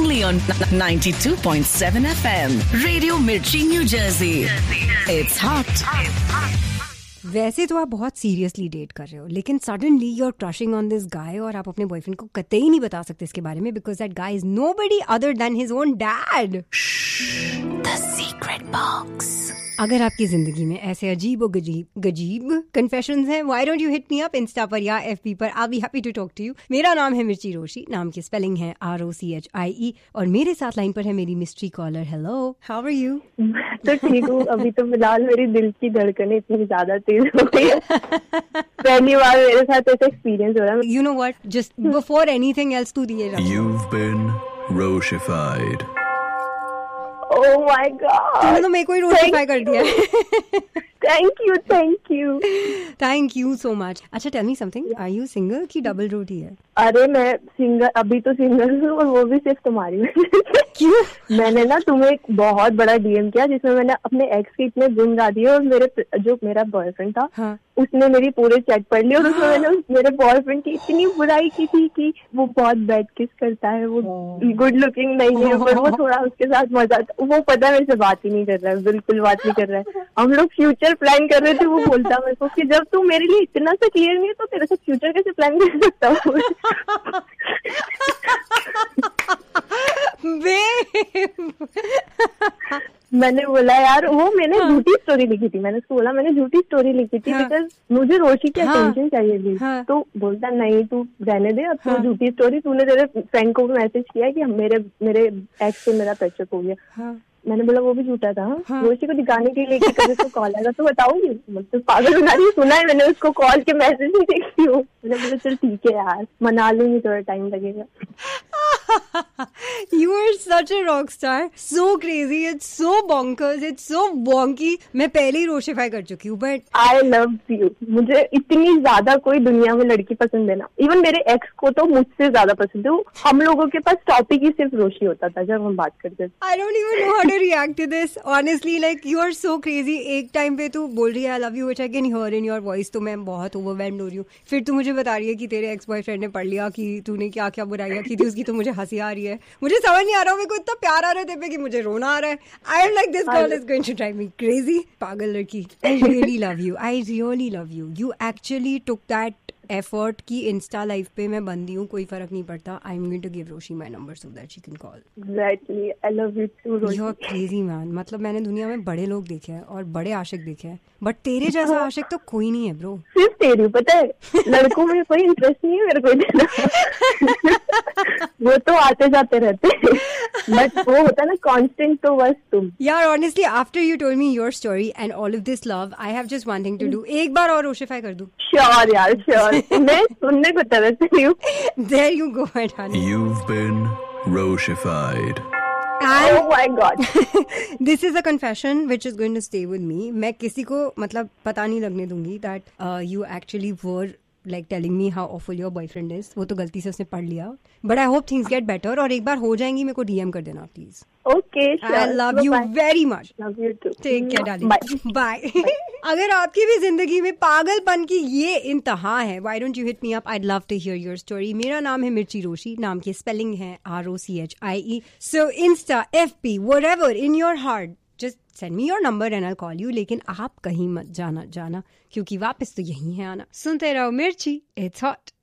only on 92.7 FM. Radio Mirchi, New Jersey. It's hot. वैसे तो आप बहुत सीरियसली डेट कर रहे हो, लेकिन suddenly you are crushing on this guy और आप अपने बॉयफ्रेंड को कतई नहीं बता सकते इसके बारे में because that guy is nobody other than his own dad. The secret box. अगर आपकी जिंदगी में ऐसे अजीब और गजीब कन्फेशंस हैं, why don't you hit me up Insta पर या एफबी पर. आई be happy to talk to you. मेरा नाम है मिर्ची रोशी, नाम की स्पेलिंग है ROCHIE और मेरे साथ लाइन पर है मेरी mystery collar. Hello, how are you? तो ठीक हूँ. अभी तो फिलहाल मेरी दिल की धड़कनें इतनी ज्यादा तेज हो गई है. पहली बार मेरे साथ ऐसा एक्सपीरियंस हो रहा है. You know what, just before anything else to दिए You've been Roshified. Oh my God. तूने तो मेरे को ही रोशिफाई कर दिया. Thank you. Thank you so much. अच्छा, tell me something, are you single की डबल रोटी है? अरे मैं सिंगल, अभी तो सिंगल हूँ और वो भी सिर्फ तुम्हारी वजह से. क्यों? मैंने ना तुम्हें एक बहुत बड़ा डीएम किया जिसमें मैंने अपने एक्स के इतने गुण गा दिए और मेरा बॉयफ्रेंड था. हाँ. उसने मेरी पूरे चैट पढ़ ली और उसमें मैंने मेरे बॉयफ्रेंड की इतनी बुराई की थी कि वो बहुत बैड किस करता है, वो गुड लुकिंग नहीं है, पर वो थोड़ा उसके साथ मजा. वो पता मेरे से बात ही नहीं कर रहा है, बिल्कुल बात नहीं कर रहा है. हम लोग फ्यूचर प्लान कर रहे थे. वो बोलता मेरे को कि जब तू मेरे लिए इतना सा क्लियर नहीं है तो तेरे से फ्यूचर कैसे प्लान कर सकता हूँ. मैंने बोला यार, वो मैंने झूठी स्टोरी लिखी थी. मैंने उसको बोला मैंने झूठी स्टोरी लिखी थी बिकॉज मुझे रोशी की अटेंशन चाहिए थी. तो बोलता नहीं, तू रहने दे अब. तो झूठी स्टोरी, तूने तेरे फ्रेंड को मैसेज किया कि मेरे एक्स से मेरा पैचअप हो गया. मैंने बोला वो भी झूठा था. रोशी को दिखाने के लिए कभी उसको कॉल आएगा तो बताऊंगी. तो पागल बना रही, सुना है मैंने उसको कॉल के मैसेज नहीं देखती हूँ. मैंने बोला चल ठीक है यार, मना लूंगी, थोड़ा टाइम लगेगा. You are such a rock star. So crazy. It's so bonkers. It's so wonky. मैं पहले ही रोशिफाई कर चुकी हूँ. But I love you. मुझे इतनी ज्यादा कोई दुनिया में लड़की पसंद है ना. इवन मेरे एक्स को तो मुझसे ज्यादा पसंद है. हम लोगों के पास टॉपिक ही सिर्फ रोशी होता था जब हम बात करते थे. I don't even know how to react to this. Honestly, like you are so crazy. एक टाइम पे तू बोल रही है I love you, which I can hear in your voice. तो मैं बहुत overwhelmed हो रही हूँ. फिर तू मुझे बता रही है कि तेरे एक्स बॉयफ्रेंड ने पढ़ लिया कि तूने क्या क्या बुराइयां की थी उसकी. तो मुझे हंसी आ रही है. मुझे समझ नहीं आ रहा. मेरे को इतना प्यार आ रहा है तेरे पे कि मुझे रोना आ रहा है. I am like this girl is going to drive me crazy. पागल लड़की. I really love you. I really love you. You actually took that effort की इंस्टा लाइव पे मैं बंदी हूँ, कोई फर्क नहीं पड़ता. I am going to give Roshi my number so that she can call. Exactly. I love you to Roshi. You are crazy man. मतलब मैंने दुनिया में बड़े लोग देखे हैं और बड़े आशिक देखे हैं, बट तेरे जैसा आशिक तो कोई नहीं है ब्रो. सिर्फ तेरी, पता है लड़कों में कोई इंटरेस्ट नहीं है मेरे को इतना. वो तो आते जाते रहते हैं, बट वो होता है ना कांस्टेंट, तो बस तुम. यार honestly after you told me your story and all of this love, I have just one thing to do. एक बार और रोशिफाई कर दूं? श्योर यार, श्योर. मैं सुनने को तरस रही हूँ. There you go, honey. You've been Roshified. And oh my God. this is a confession which is going to stay with me. मैं किसी को मतलब पता नहीं लगने दूंगी that you actually were like telling me how awful your boyfriend is. वो तो गलती से उसने पढ़ लिया. But I hope things get better. और एक बार हो जाएंगी मेरे को DM कर देना please. Okay, sure. I love you very much. Love you too. Take care, darling. Bye. Bye. अगर आपकी भी जिंदगी में पागलपन की ये इंतहा है, why don't you hit me up? I'd love to hear your story. मेरा नाम है मिर्ची रोशी, नाम की स्पेलिंग है ROCHIE. So Insta, FB, whatever in your heart, just send me your number and I'll call you. लेकिन आप कहीं मत जाना क्योंकि वापस तो यही है आना. सुनते रहो मिर्ची, it's hot.